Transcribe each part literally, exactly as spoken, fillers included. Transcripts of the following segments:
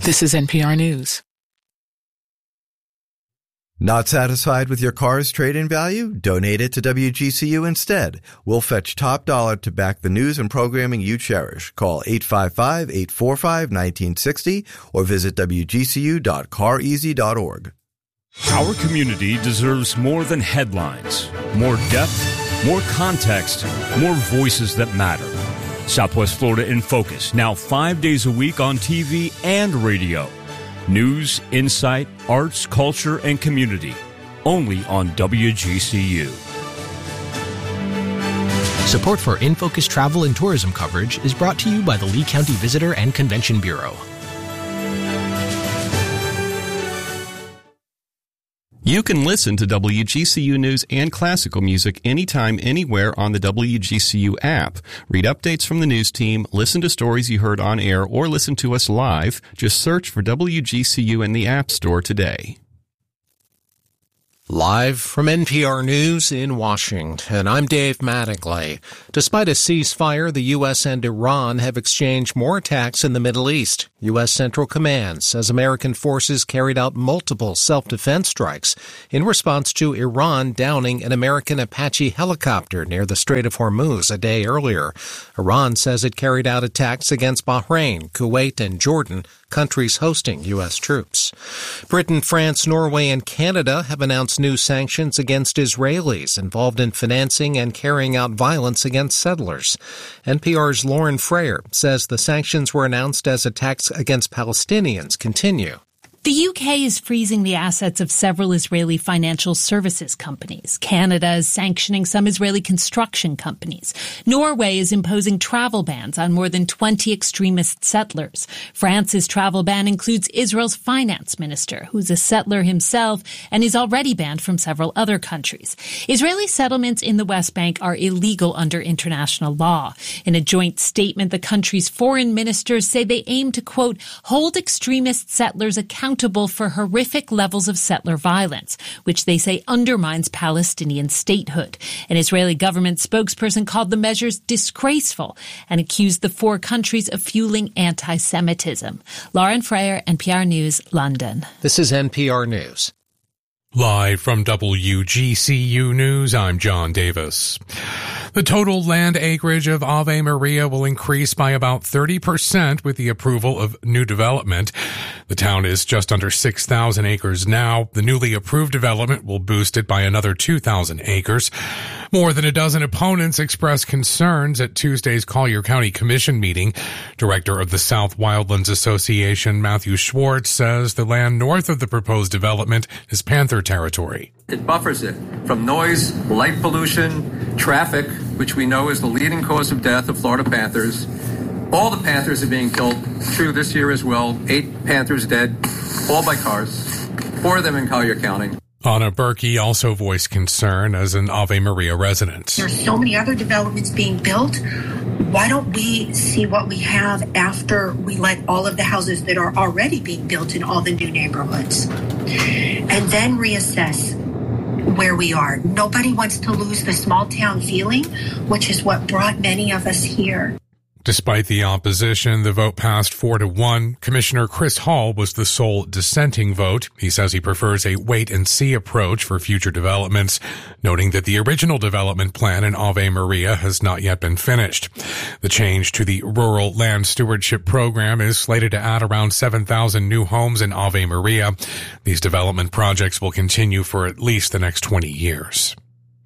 This is N P R News. Not satisfied with your car's trade-in value? Donate it to W G C U instead. We'll fetch top dollar to back the news and programming you cherish. Call eight five five, eight four five, one nine six zero or visit w g c u dot car easy dot org. Our community deserves more than headlines, more depth, more context, more voices that matter. Southwest Florida in Focus, now five days a week on T V and radio. News, insight, arts, culture, and community. Only on W G C U. Support for In Focus travel and tourism coverage is brought to you by the Lee County Visitor and Convention Bureau. You can listen to W G C U News and classical music anytime, anywhere on the W G C U app. Read updates from the news team, listen to stories you heard on air, or listen to us live. Just search for W G C U in the App Store today. Live from N P R News in Washington, I'm Dave Mattingly. Despite a ceasefire, the U S and Iran have exchanged more attacks in the Middle East. U S Central Command says American forces carried out multiple self-defense strikes in response to Iran downing an American Apache helicopter near the Strait of Hormuz a day earlier. Iran says it carried out attacks against Bahrain, Kuwait, and Jordan, countries hosting U S troops. Britain, France, Norway, and Canada have announced new sanctions against Israelis involved in financing and carrying out violence against settlers. N P R's Lauren Frayer says the sanctions were announced as attacks against Palestinians continue. The U K is freezing the assets of several Israeli financial services companies. Canada is sanctioning some Israeli construction companies. Norway is imposing travel bans on more than twenty extremist settlers. France's travel ban includes Israel's finance minister, who's a settler himself and is already banned from several other countries. Israeli settlements in the West Bank are illegal under international law. In a joint statement, the country's foreign ministers say they aim to, quote, hold extremist settlers accountable for horrific levels of settler violence, which they say undermines Palestinian statehood. An Israeli government spokesperson called the measures disgraceful and accused the four countries of fueling anti-Semitism. Lauren Frayer, N P R News, London. This is N P R News. Live from W G C U News, I'm John Davis. The total land acreage of Ave Maria will increase by about thirty percent with the approval of new development. The town is just under six thousand acres now. The newly approved development will boost it by another two thousand acres. More than a dozen opponents expressed concerns at Tuesday's Collier County Commission meeting. Director of the South Wildlands Association, Matthew Schwartz, says the land north of the proposed development is Panther territory. It buffers it from noise, light pollution, traffic, which we know is the leading cause of death of Florida panthers. All the panthers are being killed, true this year as well. Eight panthers dead, all by cars, four of them in Collier County. Anna Berkey also voiced concern as an Ave Maria resident. There's so many other developments being built. Why don't we see what we have after we let all of the houses that are already being built in all the new neighborhoods, and then reassess where we are. Nobody wants to lose the small town feeling, which is what brought many of us here. Despite the opposition, the vote passed four to one. Commissioner Chris Hall was the sole dissenting vote. He says he prefers a wait-and-see approach for future developments, noting that the original development plan in Ave Maria has not yet been finished. The change to the Rural Land Stewardship Program is slated to add around seven thousand new homes in Ave Maria. These development projects will continue for at least the next twenty years.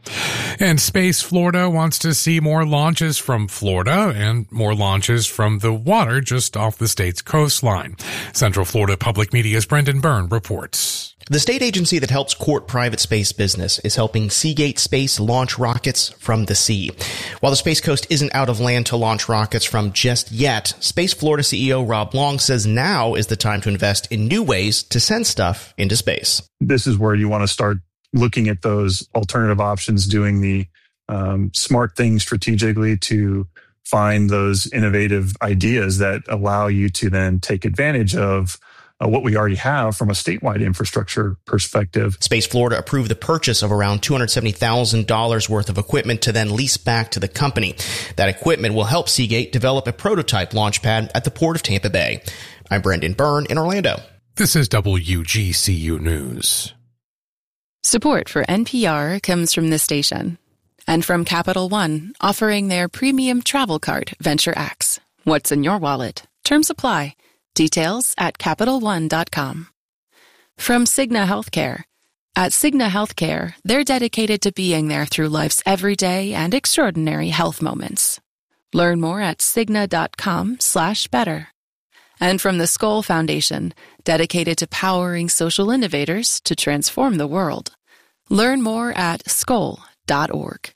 And Space Florida wants to see more launches from Florida and more launches from the water just off the state's coastline. Central Florida Public Media's Brendan Byrne reports. The state agency that helps court private space business is helping Seagate Space launch rockets from the sea. While the Space Coast isn't out of land to launch rockets from just yet, Space Florida C E O Rob Long says now is the time to invest in new ways to send stuff into space. This is where you want to start looking at those alternative options, doing the um, smart things strategically to find those innovative ideas that allow you to then take advantage of uh, what we already have from a statewide infrastructure perspective. Space Florida approved the purchase of around two hundred seventy thousand dollars worth of equipment to then lease back to the company. That equipment will help Seagate develop a prototype launch pad at the Port of Tampa Bay. I'm Brendan Byrne in Orlando. This is W G C U News. Support for N P R comes from this station and from Capital One, offering their premium travel card, Venture X. What's in your wallet? Terms apply. Details at Capital One dot com. From Cigna Healthcare. At Cigna Healthcare, they're dedicated to being there through life's everyday and extraordinary health moments. Learn more at Cigna dot com slash better. And from the Skoll Foundation, dedicated to powering social innovators to transform the world. Learn more at skoll dot org.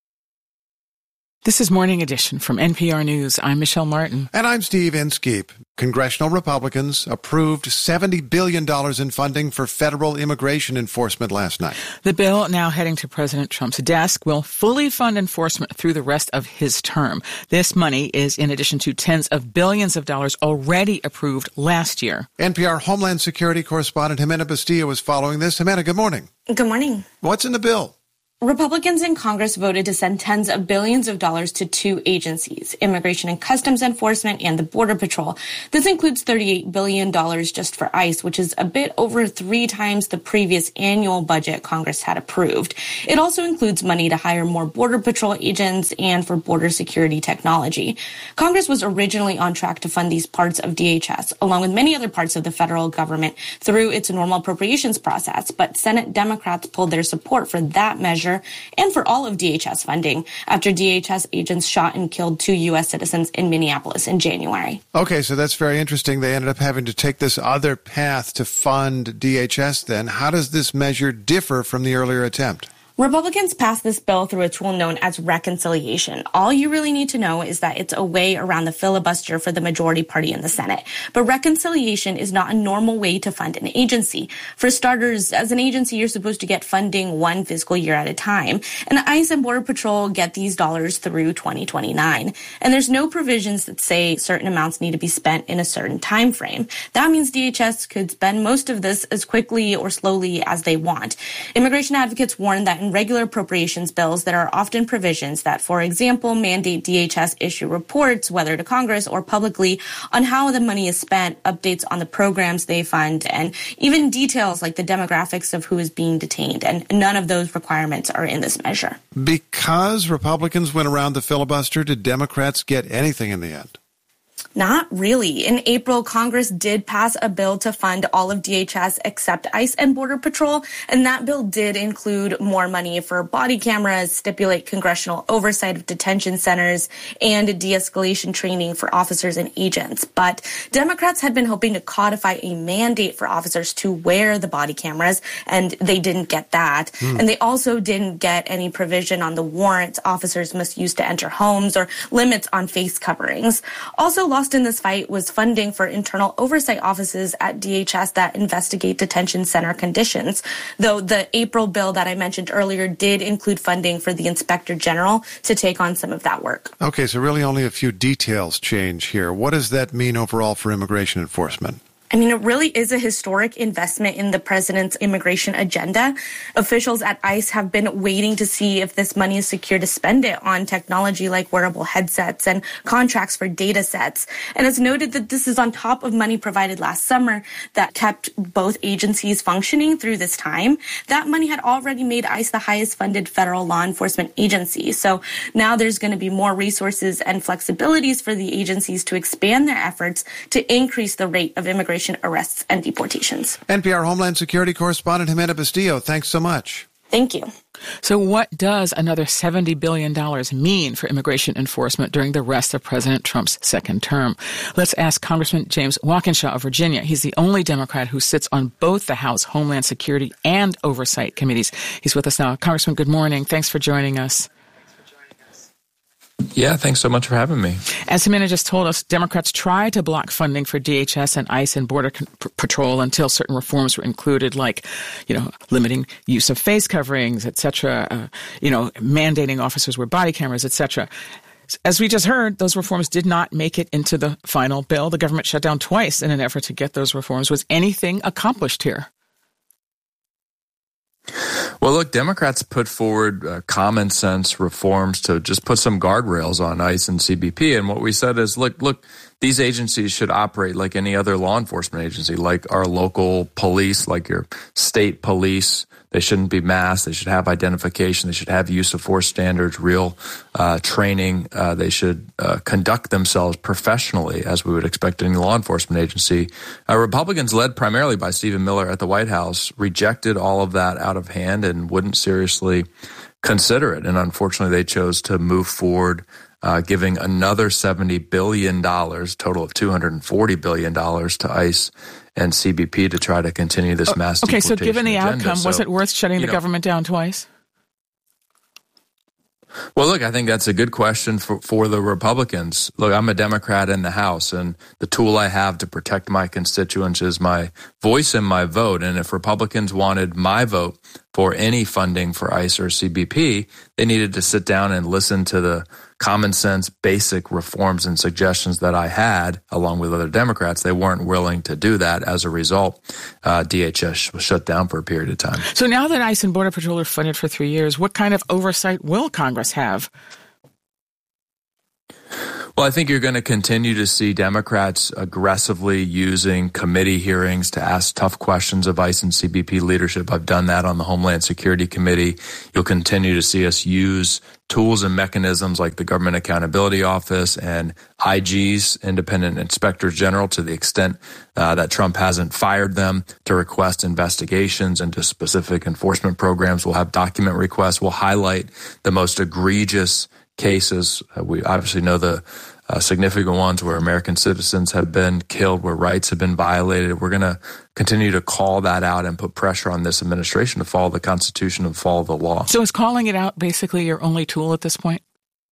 This is Morning Edition from N P R News. I'm Michelle Martin. And I'm Steve Inskeep. Congressional Republicans approved seventy billion dollars in funding for federal immigration enforcement last night. The bill, now heading to President Trump's desk, will fully fund enforcement through the rest of his term. This money is in addition to tens of billions of dollars already approved last year. N P R Homeland Security correspondent Jimena Bustillo is following this. Jimena, good morning. Good morning. What's in the bill? Republicans in Congress voted to send tens of billions of dollars to two agencies, Immigration and Customs Enforcement and the Border Patrol. This includes thirty-eight billion dollars just for ICE, which is a bit over three times the previous annual budget Congress had approved. It also includes money to hire more Border Patrol agents and for border security technology. Congress was originally on track to fund these parts of D H S, along with many other parts of the federal government, through its normal appropriations process, but Senate Democrats pulled their support for that measure and for all of D H S funding after D H S agents shot and killed two U S citizens in Minneapolis in January. Okay, so that's very interesting. They ended up having to take this other path to fund D H S then. How does this measure differ from the earlier attempt? Republicans passed this bill through a tool known as reconciliation. All you really need to know is that it's a way around the filibuster for the majority party in the Senate. But reconciliation is not a normal way to fund an agency. For starters, as an agency, you're supposed to get funding one fiscal year at a time. And ICE and Border Patrol get these dollars through twenty twenty-nine. And there's no provisions that say certain amounts need to be spent in a certain time frame. That means D H S could spend most of this as quickly or slowly as they want. Immigration advocates warn that in regular appropriations bills, there are often provisions that, for example, mandate D H S issue reports, whether to Congress or publicly, on how the money is spent, updates on the programs they fund, and even details like the demographics of who is being detained. And none of those requirements are in this measure. Because Republicans went around the filibuster, did Democrats get anything in the end? Not really. In April, Congress did pass a bill to fund all of D H S except ICE and Border Patrol, and that bill did include more money for body cameras, stipulate congressional oversight of detention centers, and de-escalation training for officers and agents. But Democrats had been hoping to codify a mandate for officers to wear the body cameras, and they didn't get that. Mm. And they also didn't get any provision on the warrants officers must use to enter homes or limits on face coverings. Also lost in this fight was funding for internal oversight offices at D H S that investigate detention center conditions, though the April bill that I mentioned earlier did include funding for the Inspector General to take on some of that work. Okay, so really only a few details change here. What does that mean overall for immigration enforcement? I mean, it really is a historic investment in the president's immigration agenda. Officials at ICE have been waiting to see if this money is secure to spend it on technology like wearable headsets and contracts for data sets. And it's noted that this is on top of money provided last summer that kept both agencies functioning through this time. That money had already made ICE the highest funded federal law enforcement agency. So now there's going to be more resources and flexibilities for the agencies to expand their efforts to increase the rate of immigration arrests and deportations. N P R Homeland Security correspondent Jimena Bustillo, thanks so much. Thank you. So what does another seventy billion dollars mean for immigration enforcement during the rest of President Trump's second term? Let's ask Congressman James Walkinshaw of Virginia. He's the only Democrat who sits on both the House Homeland Security and Oversight committees. He's with us now. Congressman, good morning. Thanks for joining us. Yeah, thanks so much for having me. As Jimena just told us, Democrats tried to block funding for D H S and ICE and Border Con- Patrol until certain reforms were included, like, you know, limiting use of face coverings, et cetera, uh, you know, mandating officers wear body cameras, et cetera. As we just heard, those reforms did not make it into the final bill. The government shut down twice in an effort to get those reforms. Was anything accomplished here? Well, look, Democrats put forward uh, common sense reforms to just put some guardrails on ICE and C B P. And what we said is, look, look, these agencies should operate like any other law enforcement agency, like our local police, like your state police. They shouldn't be masked. They should have identification. They should have use of force standards, real uh, training. Uh, they should uh, conduct themselves professionally, as we would expect any law enforcement agency. Uh, Republicans, led primarily by Stephen Miller at the White House, rejected all of that out of hand and wouldn't seriously consider it. And unfortunately, they chose to move forward, uh, giving another seventy billion dollars, total of two hundred forty billion dollars to ICE and C B P to try to continue this mass okay, deportation so given the agenda. outcome, so, was it worth shutting the know, government down twice? Well, look, I think that's a good question for, for the Republicans. Look, I'm a Democrat in the House, and the tool I have to protect my constituents is my voice and my vote. And if Republicans wanted my vote for any funding for ICE or C B P, they needed to sit down and listen to the common sense, basic reforms and suggestions that I had, along with other Democrats. They weren't willing to do that. As a result, uh, D H S was shut down for a period of time. So now that ICE and Border Patrol are funded for three years, what kind of oversight will Congress have? Well, I think you're going to continue to see Democrats aggressively using committee hearings to ask tough questions of ICE and C B P leadership. I've done that on the Homeland Security Committee. You'll continue to see us use tools and mechanisms like the Government Accountability Office and I Gs, Independent Inspectors General, to the extent uh, that Trump hasn't fired them, to request investigations into specific enforcement programs. We'll have document requests. We'll highlight the most egregious cases. Uh, we obviously know the uh, significant ones where American citizens have been killed, where rights have been violated. We're going to continue to call that out and put pressure on this administration to follow the Constitution and follow the law. So is calling it out basically your only tool at this point?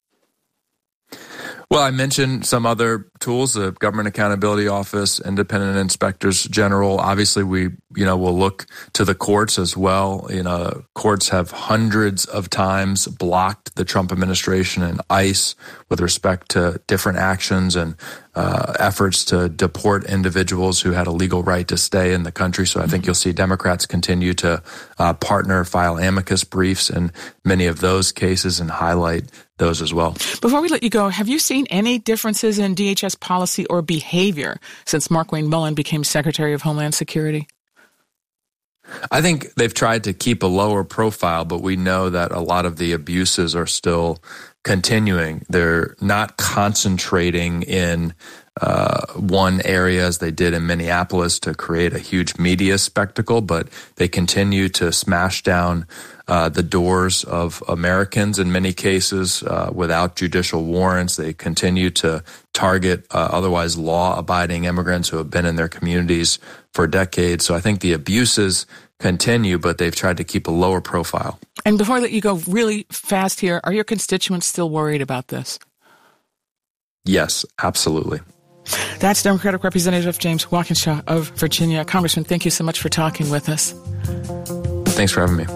Well, I mentioned some other tools, the Government Accountability Office, Independent Inspectors General. Obviously, we, you know, will look to the courts as well. You know, courts have hundreds of times blocked the Trump administration and ICE with respect to different actions and uh, efforts to deport individuals who had a legal right to stay in the country. So I think you'll see Democrats continue to uh, partner, file amicus briefs in many of those cases and highlight those as well. Before we let you go, have you seen any differences in D H S policy or behavior since Markwayne Mullin became Secretary of Homeland Security? I think they've tried to keep a lower profile, but we know that a lot of the abuses are still continuing. They're not concentrating in uh, one area as they did in Minneapolis to create a huge media spectacle, but they continue to smash down Uh, the doors of Americans in many cases uh, without judicial warrants. They continue to target uh, otherwise law-abiding immigrants who have been in their communities for decades. So I think the abuses continue, but they've tried to keep a lower profile. And before I let you go really fast here, are your constituents still worried about this? Yes, absolutely. That's Democratic Representative James Walkinshaw of Virginia. Congressman, thank you so much for talking with us. Thanks for having me.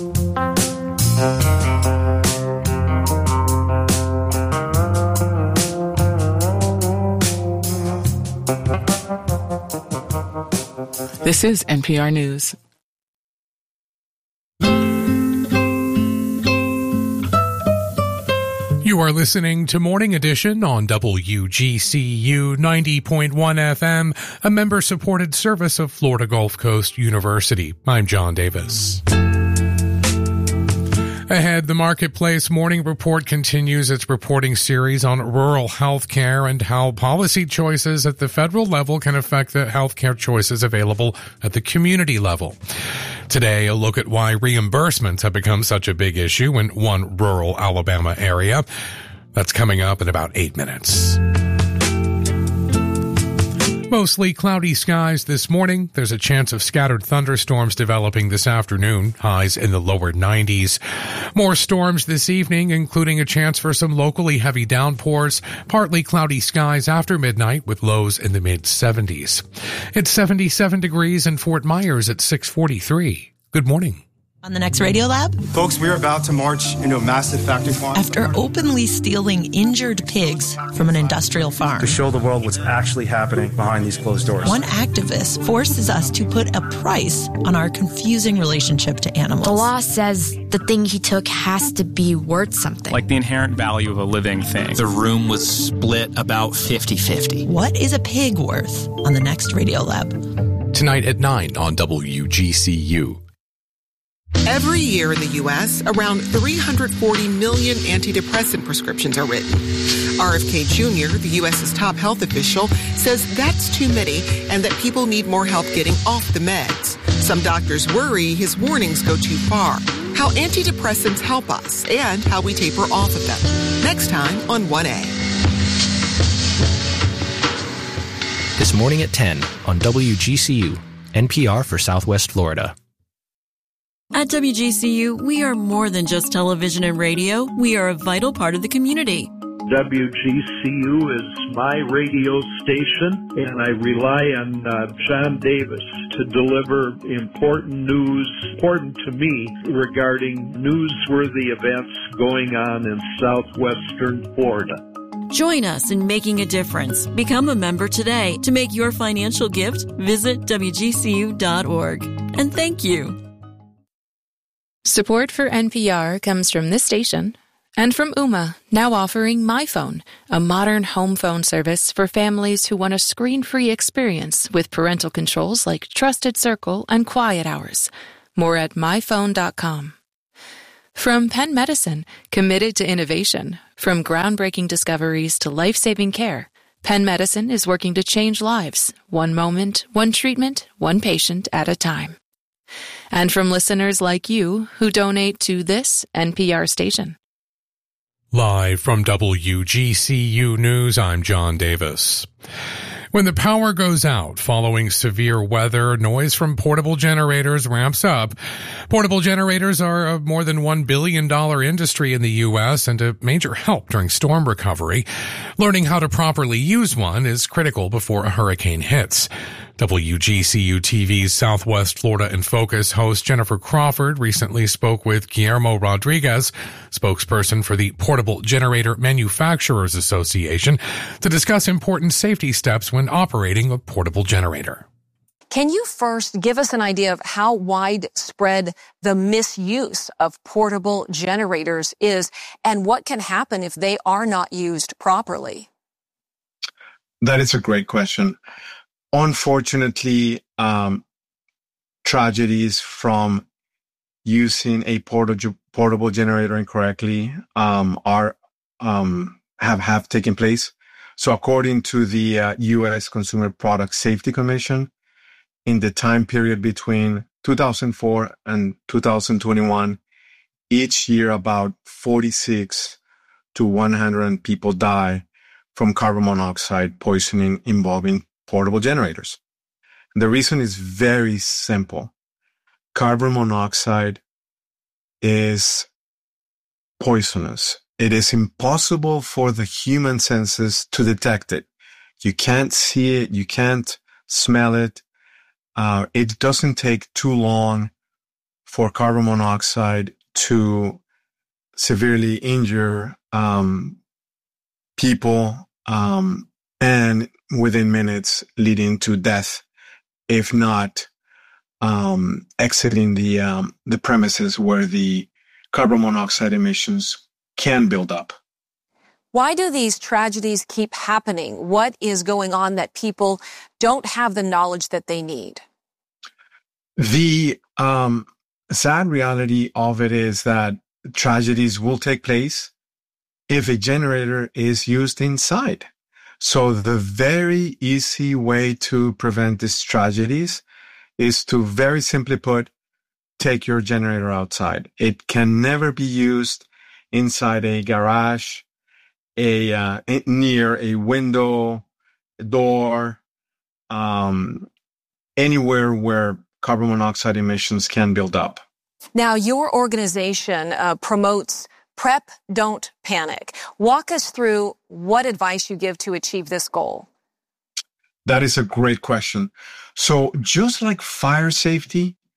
This is N P R News. You are listening to Morning Edition on W G C U ninety point one F M, a member-supported service of Florida Gulf Coast University. I'm John Davis. Ahead, the Marketplace Morning Report continues its reporting series on rural health care and how policy choices at the federal level can affect the health care choices available at the community level. Today, a look at why reimbursements have become such a big issue in one rural Alabama area. That's coming up in about eight minutes. Mostly cloudy skies this morning. There's a chance of scattered thunderstorms developing this afternoon, highs in the lower nineties. More storms this evening, including a chance for some locally heavy downpours. Partly cloudy skies after midnight with lows in the mid-seventies. It's seventy-seven degrees in Fort Myers at six forty-three. Good morning. On the next Radiolab? Folks, we're about to march into a massive factory farm. After openly stealing injured pigs from an industrial farm. To show the world what's actually happening behind these closed doors. One activist forces us to put a price on our confusing relationship to animals. The law says the thing he took has to be worth something. Like the inherent value of a living thing. The room was split about fifty-fifty. What is a pig worth on the next Radiolab? Tonight at nine on W G C U. Every year in the U S, around three hundred forty million antidepressant prescriptions are written. R F K Junior, the U S's top health official, says that's too many and that people need more help getting off the meds. Some doctors worry his warnings go too far. How antidepressants help us and how we taper off of them. Next time on one A. This morning at ten on W G C U, N P R for Southwest Florida. At W G C U, we are more than just television and radio. We are a vital part of the community. W G C U is my radio station, and I rely on uh, John Davis to deliver important news, important to me, regarding newsworthy events going on in southwestern Florida. Join us in making a difference. Become a member today. To make your financial gift, visit W G C U dot org. And thank you. Support for N P R comes from this station and from Ooma, now offering MyPhone, a modern home phone service for families who want a screen-free experience with parental controls like Trusted Circle and Quiet Hours. More at my phone dot com. From Penn Medicine, committed to innovation. From groundbreaking discoveries to life-saving care, Penn Medicine is working to change lives, one moment, one treatment, one patient at a time. And from listeners like you who donate to this N P R station. Live from W G C U News, I'm John Davis. When the power goes out following severe weather, noise from portable generators ramps up. Portable generators are a more than one billion dollars industry in the U S and a major help during storm recovery. Learning how to properly use one is critical before a hurricane hits. W G C U T V's Southwest Florida in Focus host Jennifer Crawford recently spoke with Guillermo Rodriguez, spokesperson for the Portable Generator Manufacturers Association, to discuss important safety steps when operating a portable generator. Can you first give us an idea of how widespread the misuse of portable generators is and what can happen if they are not used properly? That is a great question. Unfortunately, um, tragedies from using a portable portable generator incorrectly um, are um, have have taken place. So, according to the uh, U S Consumer Product Safety Commission, in the time period between two thousand four and two thousand twenty-one, each year about forty-six to one hundred people die from carbon monoxide poisoning involving portable generators. The reason is very simple. Carbon monoxide is poisonous. It is impossible for the human senses to detect it. You can't see it. You can't smell it. Uh, it doesn't take too long for carbon monoxide to severely injure um, people um, and within minutes leading to death, if not um, exiting the um, the premises where the carbon monoxide emissions can build up. Why do these tragedies keep happening? What is going on that people don't have the knowledge that they need? The um, sad reality of it is that tragedies will take place if a generator is used inside. So the very easy way to prevent these tragedies is to very simply put, take your generator outside. It can never be used inside a garage, a uh, near a window, door, um, anywhere where carbon monoxide emissions can build up. Now, your organization uh, promotes Prep, Don't Panic. Walk us through what advice you give to achieve this goal. That is a great question. So just like fire safety,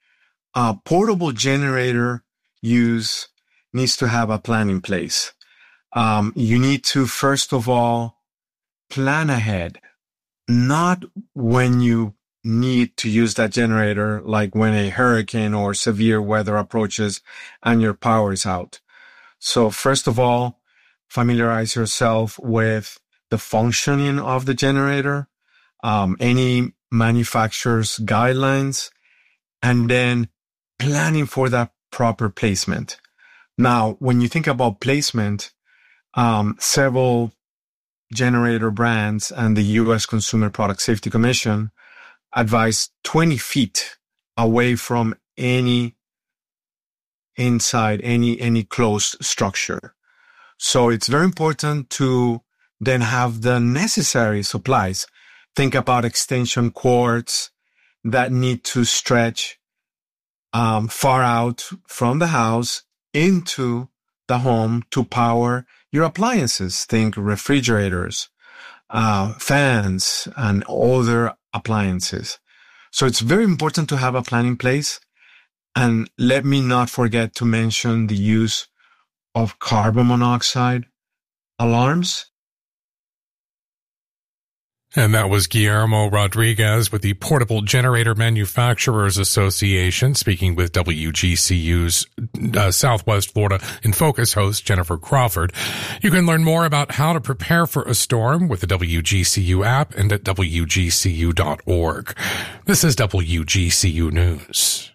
a portable generator use needs to have a plan in place. Um, you need to, first of all, plan ahead, not when you need to use that generator, like when a hurricane or severe weather approaches and your power is out. So first of all, familiarize yourself with the functioning of the generator, um, any manufacturer's guidelines, and then planning for that proper placement. Now, when you think about placement, um, several generator brands and the U S Consumer Product Safety Commission advise twenty feet away from any inside, any, any closed structure. So it's very important to then have the necessary supplies. Think about extension cords that need to stretch um, far out from the house into the home to power your appliances. Think refrigerators, uh, fans, and other appliances. So it's very important to have a plan in place. And let me not forget to mention the use of carbon monoxide alarms. And that was Guillermo Rodriguez with the Portable Generator Manufacturers Association, speaking with W G C U's uh, Southwest Florida in Focus host Jennifer Crawford. You can learn more about how to prepare for a storm with the W G C U app and at W G C U dot org. This is W G C U News.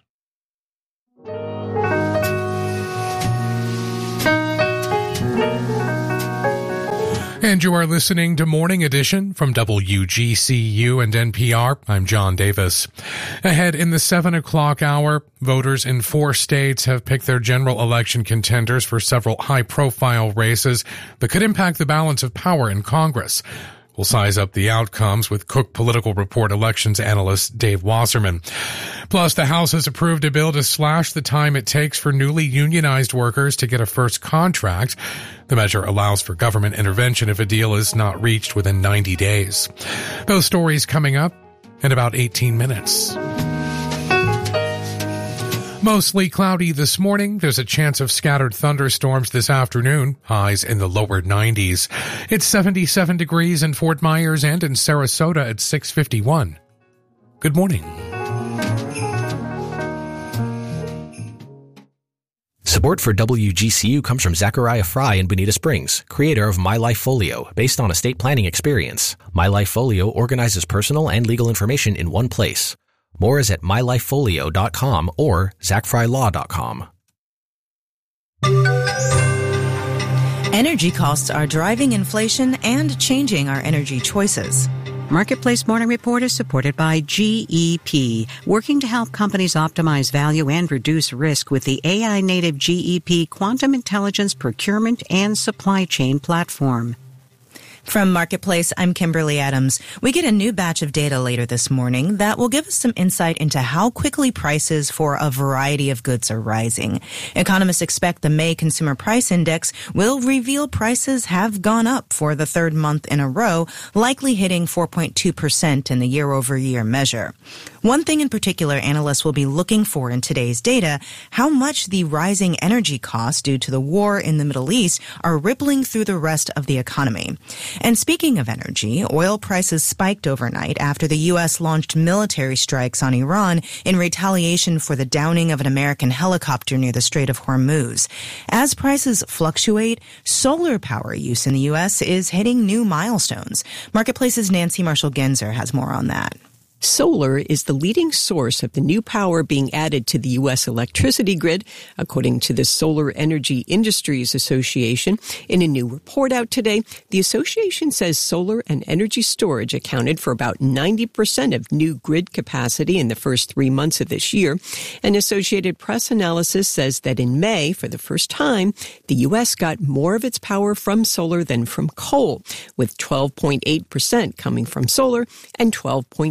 And you are listening to Morning Edition from W G C U and N P R. I'm John Davis. Ahead in the seven o'clock hour, voters in four states have picked their general election contenders for several high-profile races that could impact the balance of power in Congress. We'll size up the outcomes with Cook Political Report elections analyst Dave Wasserman. Plus, the House has approved a bill to slash the time it takes for newly unionized workers to get a first contract. The measure allows for government intervention if a deal is not reached within ninety days. Those stories coming up in about eighteen minutes. Mostly cloudy this morning. There's a chance of scattered thunderstorms this afternoon. Highs in the lower nineties. It's seventy-seven degrees in Fort Myers and in Sarasota at six fifty-one. Good morning. Support for W G C U comes from Zachariah Fry in Bonita Springs, creator of My Life Folio, based on estate planning experience. My Life Folio organizes personal and legal information in one place. More is at my life folio dot com or zach fry law dot com. Energy costs are driving inflation and changing our energy choices. Marketplace Morning Report is supported by G E P, working to help companies optimize value and reduce risk with the A I-native G E P Quantum Intelligence Procurement and Supply Chain Platform. From Marketplace, I'm Kimberly Adams. We get a new batch of data later this morning that will give us some insight into how quickly prices for a variety of goods are rising. Economists expect the May Consumer Price Index will reveal prices have gone up for the third month in a row, likely hitting four point two percent in the year-over-year measure. One thing in particular analysts will be looking for in today's data, how much the rising energy costs due to the war in the Middle East are rippling through the rest of the economy. And speaking of energy, oil prices spiked overnight after the U S launched military strikes on Iran in retaliation for the downing of an American helicopter near the Strait of Hormuz. As prices fluctuate, solar power use in the U S is hitting new milestones. Marketplace's Nancy Marshall-Genzer has more on that. Solar is the leading source of the new power being added to the U S electricity grid, according to the Solar Energy Industries Association. In a new report out today, the association says solar and energy storage accounted for about ninety percent of new grid capacity in the first three months of this year. An Associated Press analysis says that in May, for the first time, the U S got more of its power from solar than from coal, with twelve point eight percent coming from solar and twelve point two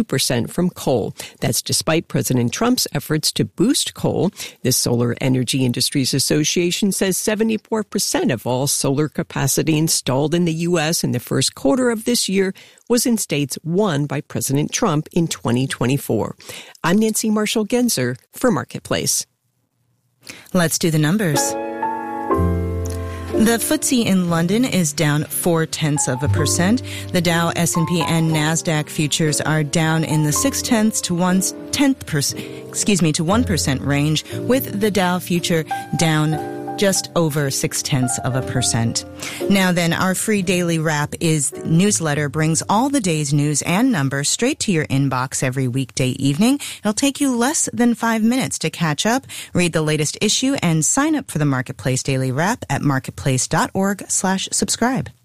percent from coal. That's despite President Trump's efforts to boost coal. The Solar Energy Industries Association says seventy-four percent of all solar capacity installed in the U S in the first quarter of this year was in states won by President Trump in twenty twenty-four. I'm Nancy Marshall-Genzer for Marketplace. Let's do the numbers. The F T S E in London is down four-tenths of a percent. The Dow, S and P, and NASDAQ futures are down in the six-tenths to one-tenth percent, excuse me, to one percent range, with the Dow future down just over six-tenths of a percent. Now then, our free daily wrap is newsletter brings all the day's news and numbers straight to your inbox every weekday evening. It'll take you less than five minutes to catch up, read the latest issue, and sign up for the Marketplace Daily Wrap at marketplace.org slash subscribe.